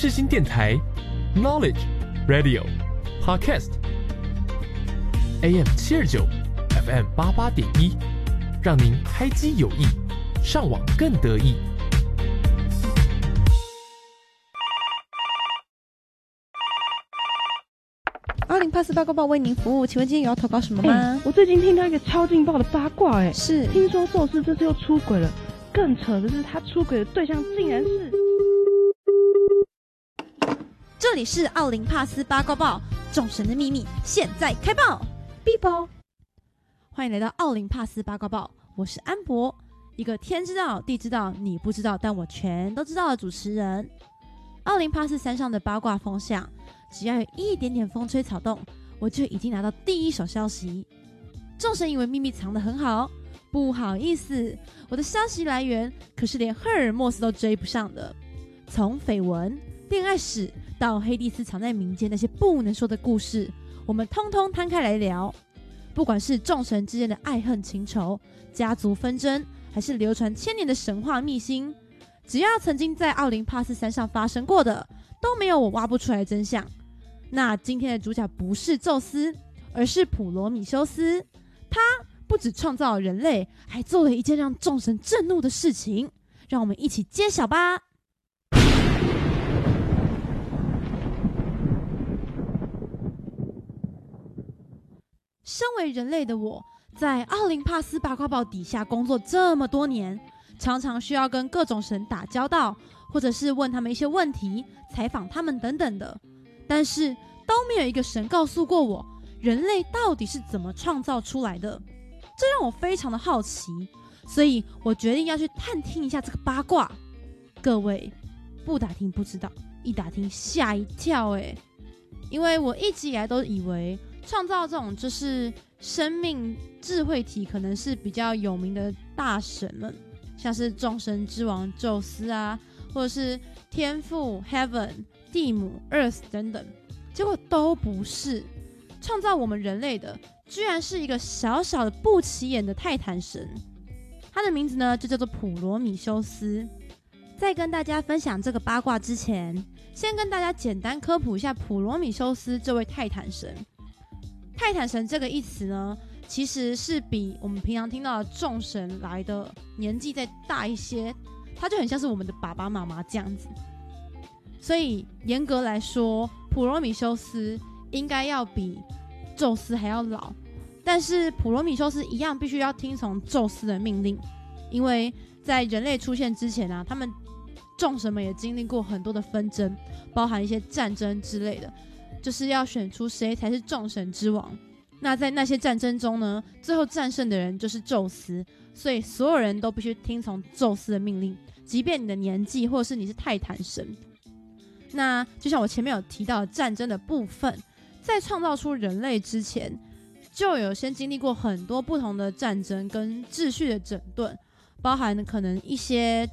世新电台 Knowledge Radio Podcast AM 729 FM 88.1，让您开机有益，上网更得意。 20848八卦报为您服务，请问今天有要投稿什么吗？ 我最近听到一个超劲爆的八卦， 是听说宙斯这次又出轨了，更扯的是他出轨的对象竟然是…… 这里是奥林帕斯八卦报，众神的秘密现在开爆！哔啵，欢迎来到奥林帕斯八卦报，我是安博，一个天知道地知道你不知道但我全都知道的主持人。奥林帕斯山上的八卦风向，只要有一点点风吹草动，我就已经拿到第一手消息。众神以为秘密藏得很好，不好意思，我的消息来源可是连赫尔墨斯都追不上的。从绯闻、恋爱史到黑帝斯藏在民间那些不能说的故事，我们通通摊开来聊。不管是众神之间的爱恨情仇、家族纷争，还是流传千年的神话秘辛，只要曾经在奥林帕斯山上发生过的，都没有我挖不出来的真相。那今天的主角不是宙斯，而是普罗米修斯。他不只创造了人类，还做了一件让众神震怒的事情。让我们一起揭晓吧。身为人类的我，在奥林帕斯八卦报底下工作这么多年，常常需要跟各种神打交道，或者是问他们一些问题，采访他们等等的。但是都没有一个神告诉过我，人类到底是怎么创造出来的，这让我非常的好奇，所以我决定要去探听一下这个八卦。各位不打听不知道，一打听吓一跳因为我一直以来都以为创造这种就是生命智慧体可能是比较有名的大神们，像是众神之王宙斯啊，或者是天父 Heaven、地母 Earth 等等，结果都不是。创造我们人类的居然是一个小小的不起眼的泰坦神，他的名字呢就叫做普罗米修斯。在跟大家分享这个八卦之前，先跟大家简单科普一下普罗米修斯这位泰坦神。泰坦神这个一词呢，其实是比我们平常听到的众神来的年纪再大一些，他就很像是我们的爸爸妈妈这样子。所以严格来说，普罗米修斯应该要比宙斯还要老，但是普罗米修斯一样必须要听从宙斯的命令，因为在人类出现之前啊，他们众神们也经历过很多的纷争，包含一些战争之类的，就是要选出谁才是众神之王。那在那些战争中呢，最后战胜的人就是宙斯，所以所有人都必须听从宙斯的命令，即便你的年纪或者是你是泰坦神。那就像我前面有提到的战争的部分，在创造出人类之前，就有先经历过很多不同的战争跟秩序的整顿，包含可能一些